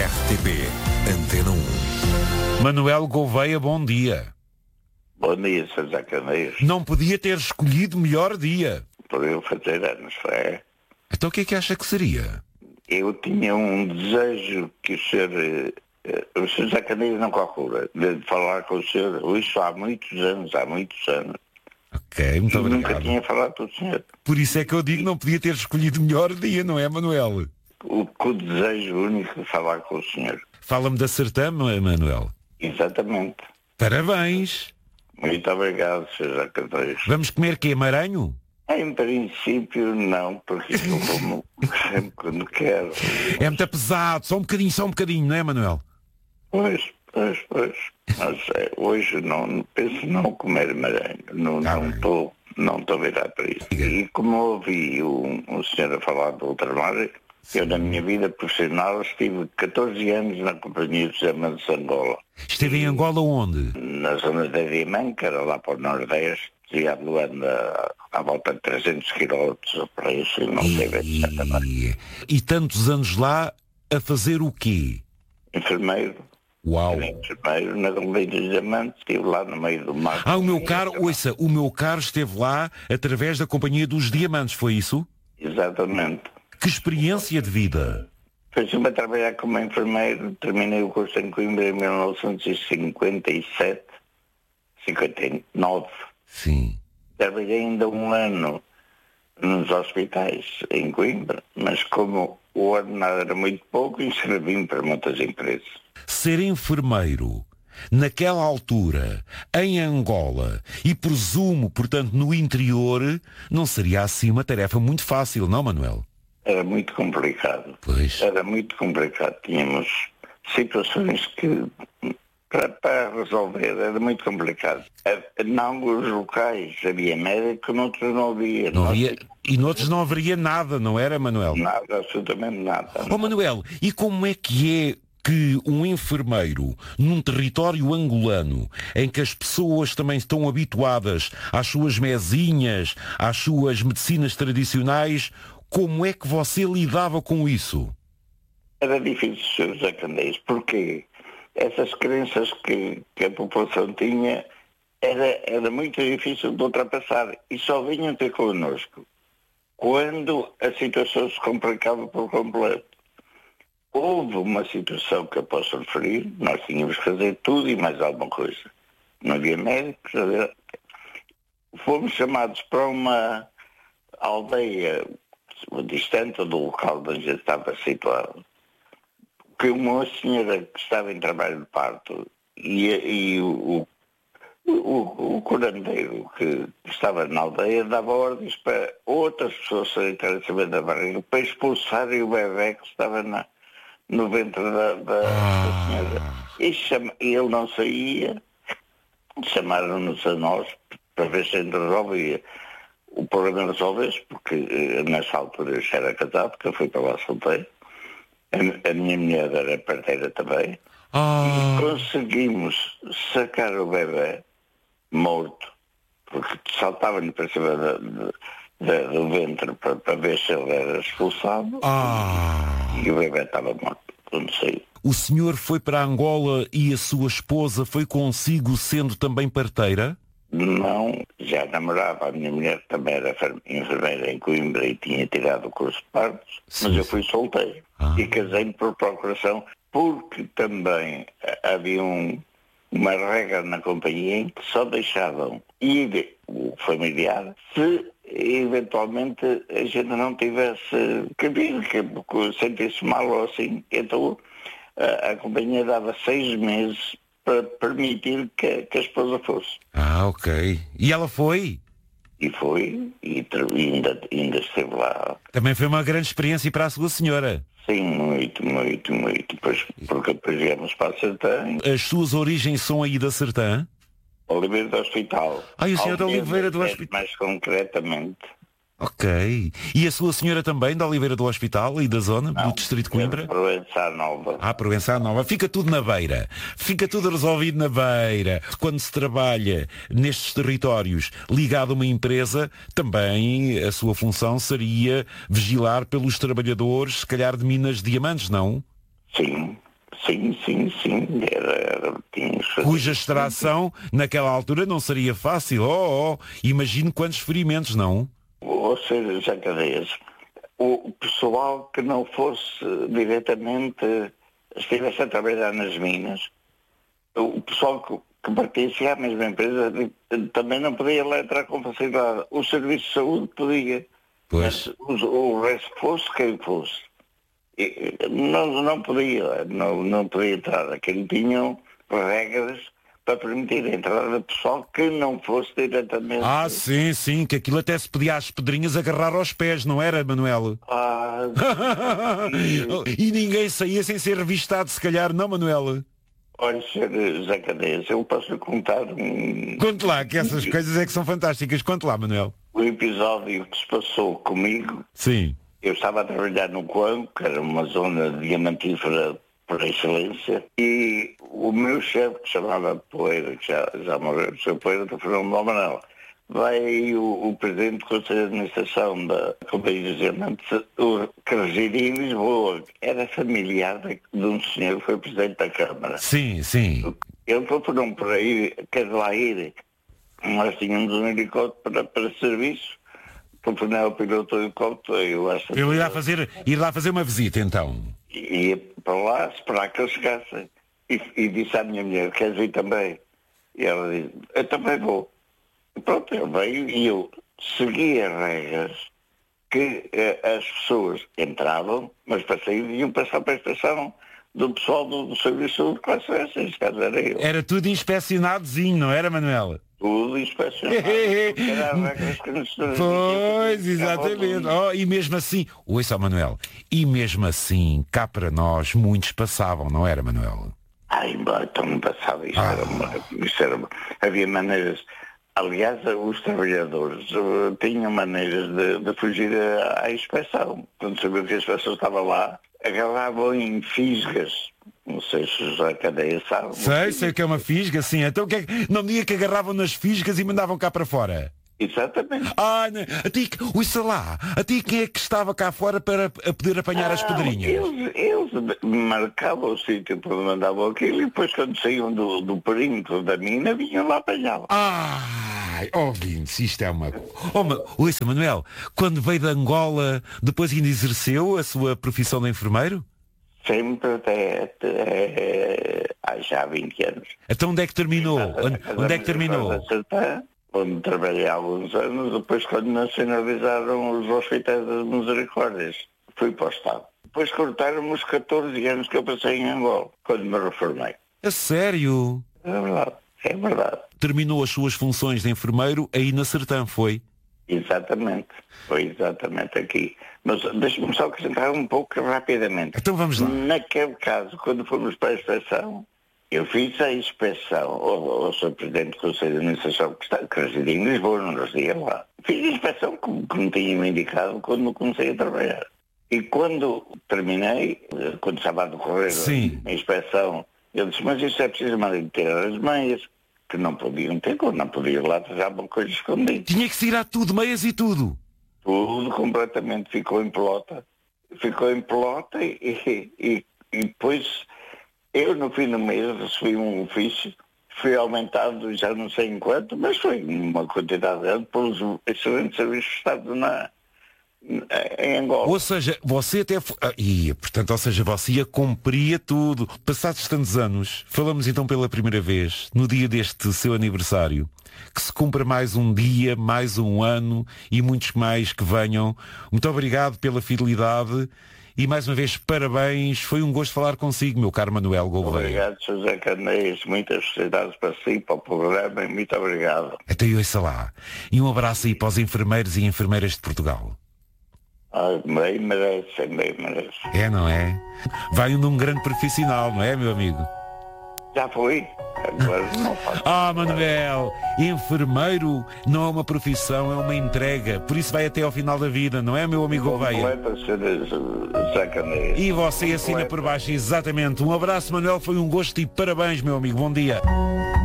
RTP Antena 1. Manuel Gouveia, bom dia. Bom dia, Sr. José Candeias. Não podia ter escolhido melhor dia. Por eu fazer anos, é? Então o que é que acha que seria? Eu tinha um desejo que o Sr. José Candeias não calcula, de falar com o Sr. Isso há muitos anos. Ok, muito obrigado. Nunca tinha falado com o senhor. Por isso é que eu digo que não podia ter escolhido melhor dia, não é, Manuel? O desejo único de falar com o senhor. Fala-me da Sertama, Manuel. Exatamente. Parabéns. Muito obrigado, Sr. José Candeias. Vamos comer quê? Maranho? Em princípio, não, porque eu como sempre quando quero. É muito pesado, só um bocadinho, não é, Manuel? Pois. Mas hoje não penso não comer maranho. Não estou virado para isso. E como ouvi um senhor a falar do ultramar, eu na minha vida profissional estive 14 anos na Companhia dos Diamantes de Angola. Esteve em Angola onde? Na zona da Diamante, que era lá para o Nordeste, ia voando à volta de 300 quilómetros para isso, e não sei bem exatamente. E tantos anos lá a fazer o quê? Enfermeiro. Uau! Era enfermeiro na Companhia dos Diamantes, estive lá no meio do mar. O meu caro esteve lá através da Companhia dos Diamantes, foi isso? Exatamente. Que experiência de vida! Fui-me a trabalhar como enfermeiro, terminei o curso em Coimbra em 1957, 59. Sim. Trabalhei ainda um ano nos hospitais em Coimbra, mas como o ordenado era muito pouco, inscrevi-me para muitas empresas. Ser enfermeiro, naquela altura, em Angola, e presumo, portanto, no interior, não seria assim uma tarefa muito fácil, não, Manuel? Era muito complicado. Pois. Era muito complicado. Tínhamos situações que, para resolver, era muito complicado. Em alguns locais havia médico, noutros não havia. E noutros não haveria nada, não era, Manuel? Nada, absolutamente nada. Manuel, e como é que um enfermeiro, num território angolano, em que as pessoas também estão habituadas às suas mesinhas, às suas medicinas tradicionais, como é que você lidava com isso? Era difícil, Sr. José Candeias, porque essas crenças que a população tinha era muito difícil de ultrapassar e só vinham ter connosco quando a situação se complicava por completo. Houve uma situação que eu posso referir, nós tínhamos que fazer tudo e mais alguma coisa. Não havia médicos, fomos chamados para uma aldeia distante do local onde a gente estava situado, que uma senhora que estava em trabalho de parto e o curandeiro que estava na aldeia dava ordens para outras pessoas sentarem em cima da barriga para expulsarem o bebé que estava no ventre da senhora. E ele não saía, chamaram-nos a nós para ver se a gente resolvia. O problema resolveu-se porque nessa altura eu já era casado, que eu fui para lá solteiro. A minha mulher era parteira também. E conseguimos sacar o bebé morto, porque saltava-lhe para cima do ventre para ver se ele era expulsado. E o bebé estava morto quando saiu. O senhor foi para Angola e a sua esposa foi consigo sendo também parteira? Não, já namorava. A minha mulher também era enfermeira em Coimbra e tinha tirado o curso de partos, mas eu fui solteiro e casei-me por procuração, porque também havia uma regra na companhia em que só deixavam ir o familiar se eventualmente a gente não tivesse cabelo, que sentisse mal ou assim. Então a companhia dava 6 meses para permitir que a esposa fosse. Ok. E ela foi? E foi, e ainda esteve lá. Também foi uma grande experiência para a sua senhora. Sim, muito. Porque depois viemos para a Sertã. As suas origens são aí da Sertã? Oliveira do Hospital. O senhor de Oliveira do Hospital. Mais concretamente. Ok. E a sua senhora também, da Oliveira do Hospital e da zona, do distrito de Coimbra? Provença Nova. Provença Nova. Fica tudo na beira. Fica tudo resolvido na beira. Quando se trabalha nestes territórios ligado a uma empresa, também a sua função seria vigilar pelos trabalhadores, se calhar de Minas de Diamantes, não? Sim. Sim. Tínhamos Cuja extração, naquela altura, não seria fácil. Imagino quantos ferimentos, não? Ou seja, já cadeias. O pessoal que não fosse diretamente, estivesse a trabalhar nas minas, o pessoal que pertencia à mesma empresa também não podia lá entrar com facilidade. O serviço de saúde podia. Pois. Mas o resto fosse quem fosse. Não podia entrar. Aquilo tinham regras para permitir a entrada de pessoal que não fosse diretamente... Sim, que aquilo até se podia às pedrinhas agarrar aos pés, não era, Manuel? E ninguém saía sem ser revistado, se calhar, não, Manuel? Olha, Sr. Zé Cadeias, eu posso contar Conte lá, que essas coisas é que são fantásticas. Conte lá, Manuel. O episódio que se passou comigo. Sim. Eu estava a trabalhar no Coango, que era uma zona diamantífera por excelência, e o meu chefe, que chamava Poeira, que já morreu, o Sr. Poeira, que foi um Manuel, vai aí o presidente do Conselho de Administração da Companhia de Diamantes, que residia em Lisboa, era familiar de um senhor que foi presidente da Câmara. Sim. Ele falou por aí, quer lá ir, nós tínhamos um helicóptero para serviço, telefonei ao piloto do helicóptero, eu acho que... Eu ir lá fazer uma visita, então. Ia para lá esperar que eles chegassem. E disse à minha mulher, queres ir também? E ela disse, eu também vou. E pronto, ele veio e eu segui as regras que as pessoas entravam, mas para sair iam passar para a estação do pessoal do serviço de classe S, neste caso era eu. Era tudo inspecionadozinho, não era, Manuel? Tudo inspecionado. Era as regras que nos... Pois, exatamente. E mesmo assim, ouça, Manuel, e mesmo assim, cá para nós, muitos passavam, não era, Manuel? Então não passava. Havia maneiras... Aliás, os trabalhadores tinham maneiras de fugir à inspeção. Quando sabiam que a inspeção estava lá, agarravam em fisgas. Não sei se o José Cadeia sabe. Sei que é uma fisga, sim. Então não me diga que agarravam nas fisgas e mandavam cá para fora. Exatamente. Ouça lá, a ti quem é que estava cá fora para poder apanhar as pedrinhas? Eles marcavam o sítio para mandavam aquilo e depois quando saíam do perímetro da mina vinham lá apanhá-lo. Ouvintes, isto é uma... Ouça, Manuel, quando veio de Angola, depois ainda exerceu a sua profissão de enfermeiro? Sempre há já 20 anos. Então onde é que terminou? Onde é que terminou? Onde trabalhei há alguns anos, depois quando nacionalizaram os hospitais das Misericórdias, fui para o Estado. Depois cortaram-me os 14 anos que eu passei em Angola, quando me reformei. A sério? É verdade. Terminou as suas funções de enfermeiro aí na Sertã, foi? Exatamente. Foi exatamente aqui. Mas deixa-me só acrescentar um pouco rapidamente. Então vamos lá. Naquele caso, quando fomos para a inspeção, eu fiz a inspeção ao Sr. Presidente do Conselho de Administração, que residia em Lisboa, não residia lá. Fiz a inspeção que me tinham indicado quando comecei a trabalhar. E quando terminei, quando estava a decorrer a inspeção, ele disse, mas isso é preciso ter as meias, que não podiam ter, não podiam lá trazer uma coisa escondida. Tinha que se tirar tudo, meias e tudo. Tudo completamente ficou em pelota. E depois... Eu, no fim do mês, recebi um ofício, fui aumentado já não sei em quanto, mas foi uma quantidade grande pelos excelentes serviços de Estado em Angola. Ou seja, você até... você cumpria tudo. Passados tantos anos, falamos então pela primeira vez, no dia deste seu aniversário, que se cumpra mais um dia, mais um ano e muitos mais que venham. Muito obrigado pela fidelidade. E mais uma vez, parabéns. Foi um gosto falar consigo, meu caro Manuel Gouveia. Obrigado, José Candeias. Muitas felicidades para si, para o programa e muito obrigado. Até ouça lá. E um abraço aí para os enfermeiros e enfermeiras de Portugal. Bem merecem. É, não é? Vai um grande profissional, não é, meu amigo? Já foi. Agora não faço. Manuel, enfermeiro não é uma profissão, é uma entrega. Por isso vai até ao final da vida, não é, meu amigo Gouveia? E você assina por baixo, exatamente. Um abraço, Manuel, foi um gosto e parabéns, meu amigo. Bom dia.